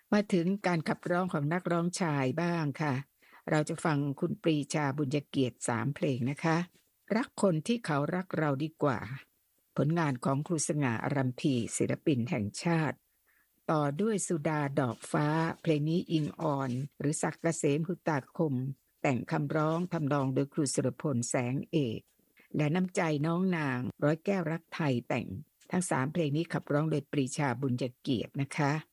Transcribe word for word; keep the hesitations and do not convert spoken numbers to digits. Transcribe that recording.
มาถึงการขับร้องของนักร้องชายบ้างค่ะเราจะฟังคุณปรีชาบุญเกียรติสามเพลงนะคะรักคนที่เขารักเราดีกว่าผลงานของครูสง่าอรัมพีศิลปินแห่งชาติต่อด้วยสุดาดอกฟ้าเพลงนี้อิงออนหรือศักดิ์เกษมหุตาคมแต่งคำร้องทำนองโดยครูสุรพลแสงเอกและน้ำใจน้องนางร้อยแก้วรักไทยแต่งทั้งสามเพลงนี้ขับร้องโดยปรีชาบุญเกียรตินะคะ